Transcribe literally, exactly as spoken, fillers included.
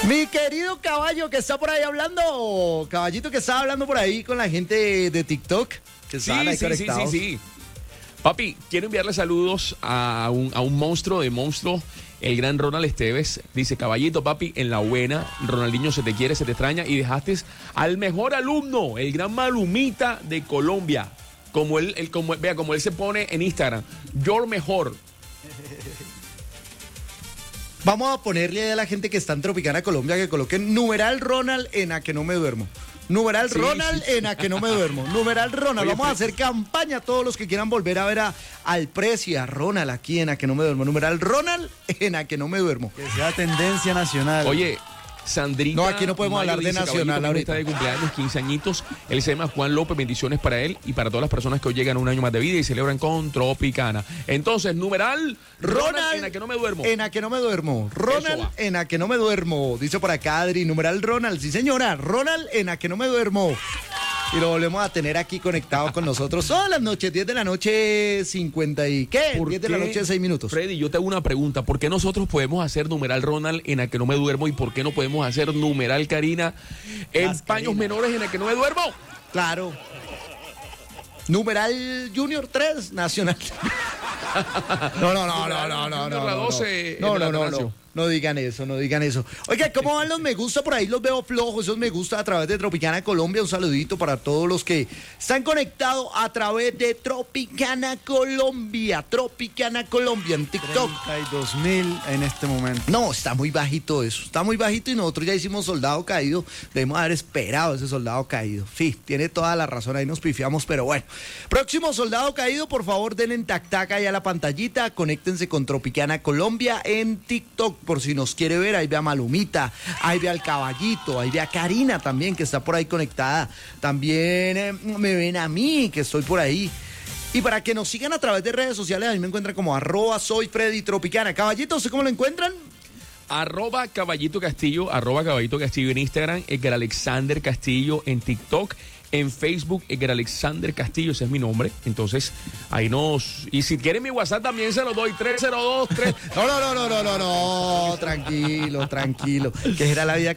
Mi querido caballo que está por ahí hablando, caballito que estaba hablando por ahí con la gente de TikTok, que Sí, estaban ahí sí, sí, sí, conectados. sí. Papi, quiero enviarle saludos a un, a un monstruo de monstruo, el gran Ronald Esteves. Dice, caballito, papi, en la buena, Ronaldinho se te quiere, se te extraña y dejaste al mejor alumno, el gran Malumita de Colombia. Como él, él como, vea, como él se pone en Instagram, yo mejor. Vamos a ponerle a la gente que está en Tropicana Colombia que coloquen numeral Ronald en a que no me duermo. Numeral Sí, Ronald sí. en a que no me duermo. Numeral Ronald. Oye, Vamos a Fred. hacer campaña a todos los que quieran volver a ver a, al Prezi, a Ronald aquí en a que no me duermo. Numeral Ronald en a que no me duermo. Que sea tendencia nacional. Oye, Sandrita. No, aquí no podemos Mayo hablar de dice, nacional caballito, ahorita. Está de cumpleaños, quince añitos. Él se llama Juan López. Bendiciones para él y para todas las personas que hoy llegan a un año más de vida y celebran con Tropicana. Entonces, numeral Ronald en la que no me duermo. En a que no me duermo. Ronald va. en a que no me duermo. Dice por acá Adri, numeral Ronald. Sí, señora. Ronald en a que no me duermo. Y lo volvemos a tener aquí conectado con nosotros todas las noches, diez de la noche, cincuenta y ¿qué? ¿Por diez de la qué? noche, seis minutos. Freddy, yo te hago una pregunta. ¿Por qué nosotros podemos hacer numeral Ronald en la que no me duermo y por qué no podemos hacer numeral Karina en Las paños Karina. menores en la que no me duermo? Claro. Numeral Junior tres, Nacional. No, no, no, no, no, no, no. La no, doce no, en no, el no, no, Atanasio. no. No digan eso, no digan eso. Oiga, ¿cómo van los me gusta por ahí? Los veo flojos, esos me gusta a través de Tropicana Colombia. Un saludito para todos los que están conectados a través de Tropicana Colombia. Tropicana Colombia en TikTok. treinta y dos mil en este momento. No, está muy bajito eso, está muy bajito y nosotros ya hicimos Soldado Caído, debemos haber esperado ese Soldado Caído. Sí, tiene toda la razón, ahí nos pifiamos, pero bueno. Próximo Soldado Caído, por favor denle en tac tac ahí a la pantallita, conéctense con Tropicana Colombia en TikTok, por si nos quiere ver, ahí ve a Malumita, ahí ve al Caballito, ahí ve a Karina también, que está por ahí conectada, también eh, me ven a mí, que estoy por ahí. Y para que nos sigan a través de redes sociales, a mí me encuentran como arroba soy Freddy Tropicana. Caballito, ¿usted cómo lo encuentran? Arroba Caballito Castillo, arroba Caballito Castillo en Instagram, Edgar Alexander Castillo en TikTok, en Facebook, Edgar Alexander Castillo, ese es mi nombre. Entonces, ahí nos... Y si quieren mi WhatsApp también se lo doy, tres cero dos tres. No, no, no, no, no, no, no, tranquilo, tranquilo. Que era la vida